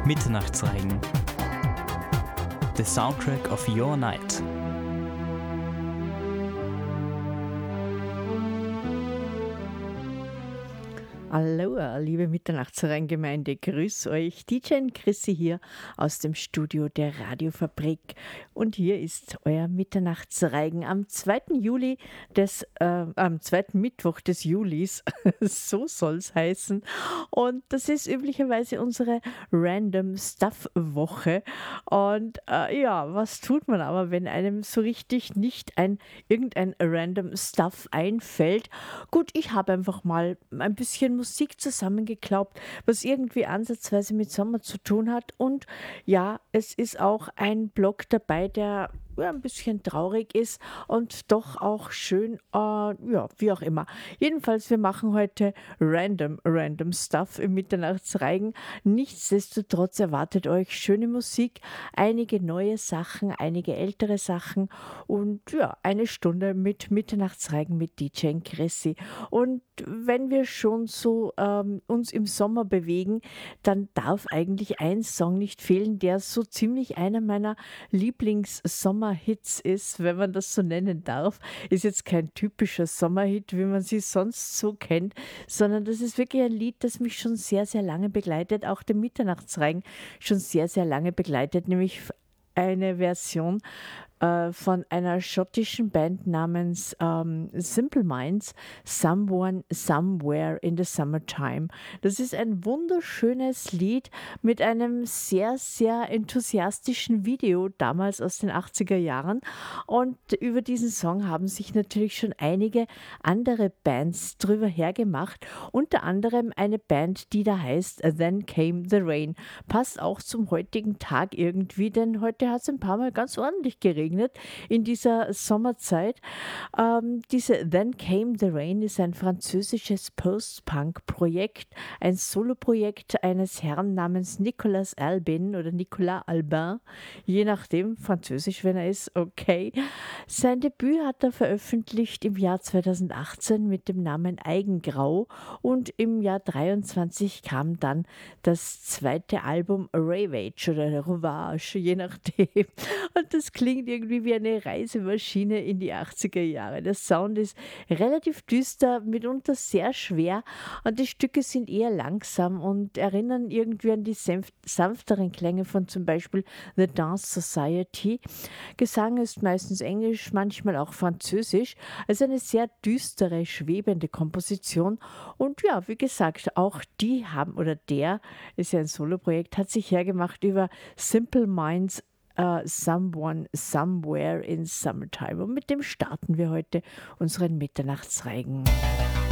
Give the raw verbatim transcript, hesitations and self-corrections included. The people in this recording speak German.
Mitternachtsreigen. The soundtrack of your night. Hallo, liebe Mitternachtsreigen-Gemeinde, grüß euch. D J Chrissy hier aus dem Studio der Radiofabrik. Und hier ist euer Mitternachtsreigen am zweiten Juli, des, äh, am zweiten Mittwoch des Julis, so soll es heißen. Und das ist üblicherweise unsere Random Stuff Woche. Und äh, ja, was tut man aber, wenn einem so richtig nicht ein irgendein Random Stuff einfällt? Gut, ich habe einfach mal ein bisschen Musik zusammengeklaubt, was irgendwie ansatzweise mit Sommer zu tun hat. Und ja, es ist auch ein Blog dabei, der ja, ein bisschen traurig ist und doch auch schön, äh, ja, wie auch immer. Jedenfalls, wir machen heute random, random Stuff im Mitternachtsreigen. Nichtsdestotrotz erwartet euch schöne Musik, einige neue Sachen, einige ältere Sachen und ja, eine Stunde mit Mitternachtsreigen mit D J Chrissy. Und wenn wir schon so ähm, uns im Sommer bewegen, dann darf eigentlich ein Song nicht fehlen, der so ziemlich einer meiner Lieblings-Sommerhits ist, wenn man das so nennen darf. Ist jetzt kein typischer Sommerhit, wie man sie sonst so kennt, sondern das ist wirklich ein Lied, das mich schon sehr, sehr lange begleitet, auch den Mitternachtsreigen schon sehr, sehr lange begleitet, nämlich eine Version äh, von einer schottischen Band namens ähm, Simple Minds, Someone, Somewhere in the Summertime. Das ist ein wunderschönes Lied mit einem sehr, sehr enthusiastischen Video, damals aus den achtziger Jahren. Und über diesen Song haben sich natürlich schon einige andere Bands drüber hergemacht. Unter anderem eine Band, die da heißt Then Came the Rain. Passt auch zum heutigen Tag irgendwie, denn heute hat es ein paar Mal ganz ordentlich geregnet in dieser Sommerzeit. Ähm, diese Then Came the Rain ist ein französisches Post-Punk-Projekt, ein Soloprojekt eines Herrn namens Nicolas Albin oder Nicolas Albin, je nachdem, französisch, wenn er ist, okay. Sein Debüt hat er veröffentlicht im Jahr zweitausendachtzehn mit dem Namen Eigengrau und im Jahr dreiundzwanzig kam dann das zweite Album Ravage oder Ravage, je nachdem. Und das klingt irgendwie wie eine Reisemaschine in die achtziger Jahre. Der Sound ist relativ düster, mitunter sehr schwer und die Stücke sind eher langsam und erinnern irgendwie an die sanft, sanfteren Klänge von zum Beispiel The Dance Society. Gesang ist meistens Englisch, manchmal auch Französisch. Also eine sehr düstere, schwebende Komposition. Und ja, wie gesagt, auch die haben, oder der, ist ja ein Soloprojekt, hat sich hergemacht über Simple Minds, Uh, Someone, Somewhere in Summertime. Und mit dem starten wir heute unseren Mitternachtsreigen.